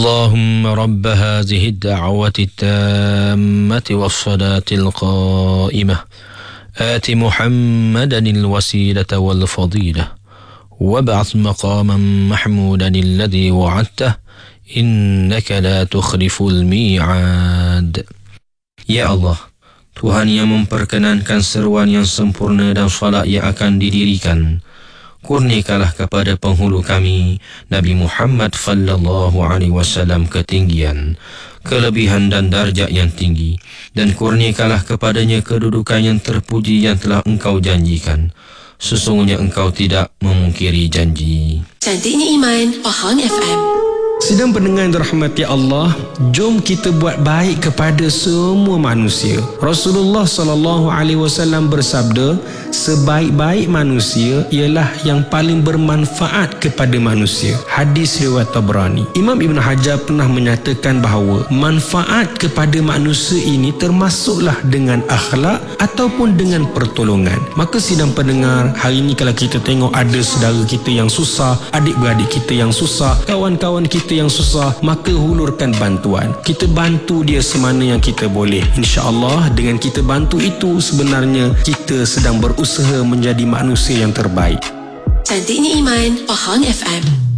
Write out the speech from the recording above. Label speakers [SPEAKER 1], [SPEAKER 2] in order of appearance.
[SPEAKER 1] اللهم رب هذه الدعوة التامة والصلاة القائمة آت محمدا الوسيلة والفضيلة وابعث مقاما محمودا الذي وعدته إنك لا تخلف الميعاد. Ya Allah, Tuhan yang memperkenankan seruan yang sempurna dan salat yang akan didirikan, kurniakanlah kepada penghulu kami Nabi Muhammad sallallahu alaihi wasallam ketinggian, kelebihan dan darjat yang tinggi, dan kurniakanlah kepadanya kedudukan yang terpuji yang telah Engkau janjikan. Sesungguhnya Engkau tidak memungkiri janji.
[SPEAKER 2] Cantiknya Iman, Pahang FM.
[SPEAKER 3] Sidang pendengar yang dirahmati Allah, jom kita buat baik kepada semua manusia. Rasulullah sallallahu alaihi wasallam bersabda, sebaik-baik manusia ialah yang paling bermanfaat kepada manusia. Hadis riwayat Tabrani. Imam Ibn Hajar pernah menyatakan bahawa manfaat kepada manusia ini termasuklah dengan akhlak ataupun dengan pertolongan. Maka sidang pendengar, hari ini kalau kita tengok ada saudara kita yang susah, adik-beradik kita yang susah, kawan-kawan kita yang susah, maka hulurkan bantuan. Kita bantu dia semana yang kita boleh. InsyaAllah dengan kita bantu itu, sebenarnya kita sedang berusaha menjadi manusia yang terbaik.
[SPEAKER 2] Cantiknya Iman, Pahang FM.